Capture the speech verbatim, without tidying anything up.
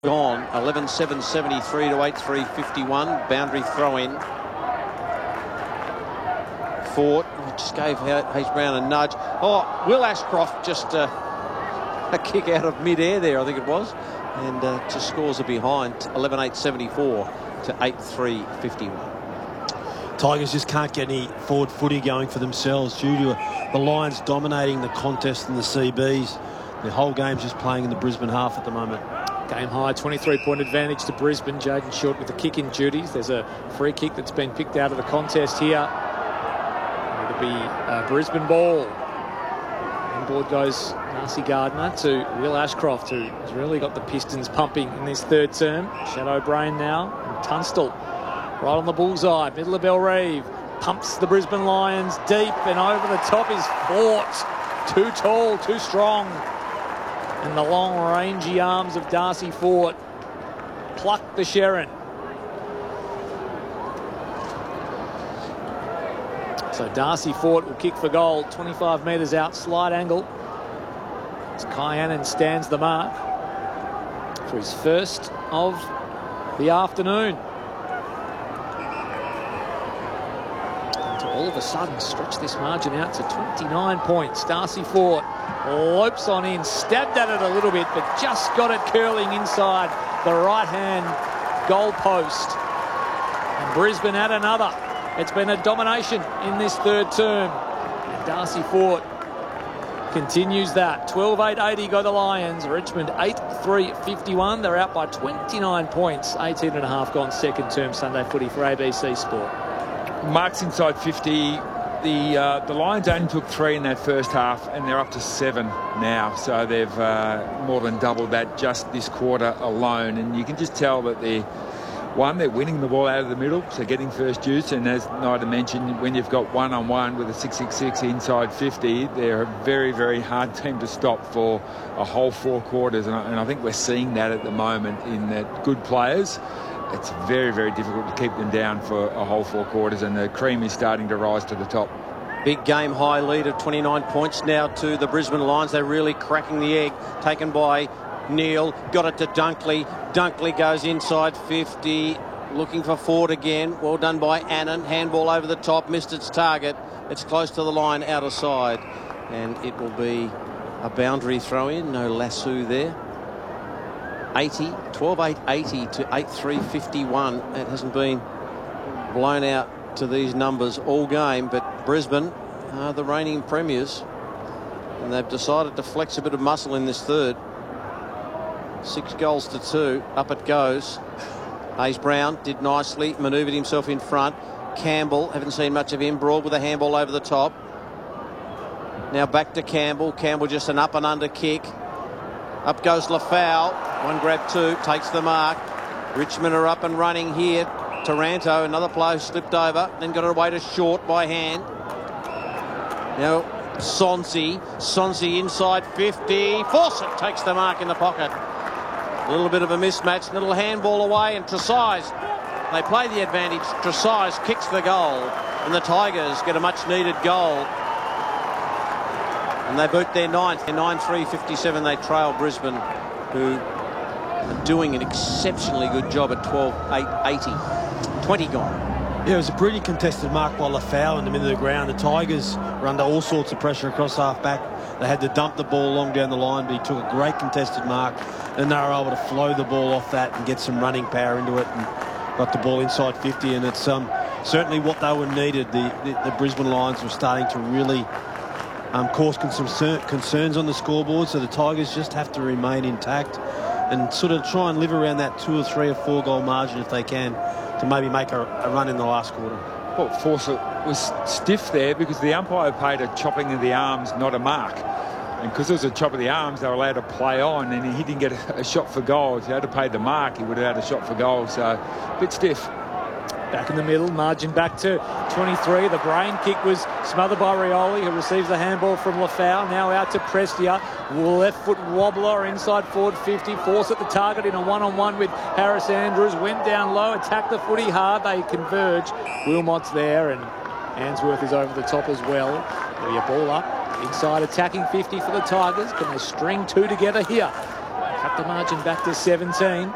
Gone eleven seven seventy-three to eight three fifty-one. Boundary throw in. Fort just gave Hayes Brown a nudge. Oh, Will Ashcroft just uh, a kick out of mid-air there, I think it was, and uh, just scores a behind. eleven eight seventy-four to eight three fifty-one. Tigers just can't get any forward footy going for themselves due to the Lions dominating the contest in the C Bs. The whole game's just playing in the Brisbane half at the moment. Game high, twenty-three point advantage to Brisbane. Jaden Short with the kick in duties. There's a free kick that's been picked out of the contest here. It'll be a Brisbane ball. And board goes Darcy Gardner to Will Ashcroft, who has really got the Pistons pumping in this third term. Shadow Brain now. And Tunstall right on the bullseye. Middle of Bellerive. Pumps the Brisbane Lions deep, and over the top is Fort. Too tall, too strong. And the long rangy arms of Darcy Fort pluck the Sherrin. So Darcy Fort will kick for goal, twenty-five metres out, slide angle. As Kai Annan stands the mark for his first of the afternoon. And to all of a sudden stretch this margin out to twenty-nine points. Darcy Fort lopes on in, stabbed at it a little bit, but just got it curling inside the right-hand goal post. And Brisbane had another. It's been a domination in this third term. And Darcy Fort continues that. twelve eight eighty go the Lions. Richmond eight three fifty-one. They're out by twenty-nine points. eighteen and a half gone second term Sunday footy for A B C Sport. Marks inside fifty. The uh, the Lions only took three in that first half, and they're up to seven now. So they've uh, more than doubled that just this quarter alone. And you can just tell that they're, one, they're winning the ball out of the middle, so getting first use. And as Nida mentioned, when you've got one-on-one with a six six six inside fifty, they're a very, very hard team to stop for a whole four quarters. And I, and I think we're seeing that at the moment in that good players. It's very, very difficult to keep them down for a whole four quarters, and the cream is starting to rise to the top. Big game high lead of twenty-nine points now to the Brisbane Lions. They're really cracking the egg. Taken by Neil. Got it to Dunkley. Dunkley goes inside fifty. Looking for Ford again. Well done by Annan. Handball over the top. Missed its target. It's close to the line, out of side. And it will be a boundary throw in. No lasso there. eighty, twelve eight eighty to eight three fifty-one. It hasn't been blown out to these numbers all game, but Brisbane are the reigning premiers, and they've decided to flex a bit of muscle in this third. Six goals to two. Up it goes. Hayes Brown did nicely, manoeuvred himself in front. Campbell, haven't seen much of him, broad with a handball over the top. Now back to Campbell. Campbell just an up and under kick. Up goes Lafau. One grab two, takes the mark. Richmond are up and running here. Taranto, another player slipped over, then got it away to Short by hand. Now Sonsi. Sonsi inside fifty. Fawcett takes the mark in the pocket. A little bit of a mismatch. Little handball away, and Tresize. They play the advantage. Tresize kicks the goal, and the Tigers get a much-needed goal. And they boot their ninth. In nine three fifty-seven, they trail Brisbane, who are doing an exceptionally good job at twelve eight eighty. twenty gone. Yeah, it was a brilliant contested mark by Lafau in the middle of the ground. The Tigers were under all sorts of pressure across half-back. They had to dump the ball long down the line, but he took a great contested mark, and they were able to flow the ball off that and get some running power into it, and got the ball inside fifty. And it's um, certainly what they were needed. The, the, the Brisbane Lions were starting to really um, cause concern, concerns on the scoreboard, so the Tigers just have to remain intact and sort of try and live around that two or three or four goal margin if they can, to maybe make a, a run in the last quarter. Well, Fawcett was stiff there because the umpire paid a chopping of the arms, not a mark. And because it was a chop of the arms, they were allowed to play on, and he didn't get a, a shot for goal. If he had to pay the mark, he would have had a shot for goal. So a bit stiff. Back in the middle, margin back to twenty-three. The brain kick was smothered by Rioli, who receives the handball from Lafau. Now out to Prestia. Left foot wobbler inside forward fifty. Force at the target in a one-on-one with Harris Andrews. Went down low, attacked the footy hard. They converge. Wilmot's there, and Answorth is over the top as well. There'll be a ball up. Inside attacking fifty for the Tigers. Can they string two together here? Cut the margin back to seventeen.